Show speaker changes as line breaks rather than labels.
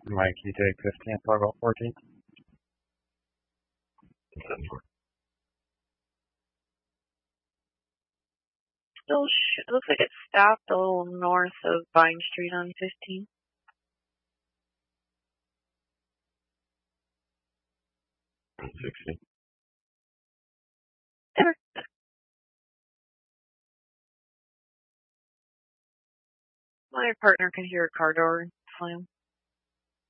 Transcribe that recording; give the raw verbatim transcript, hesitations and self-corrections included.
Mike, you take fifteen, talk about fourteen.
Still, sh- it looks like it stopped a little north of Vine Street on fifteen.
sixty.
Ever. My partner can hear a car door slam.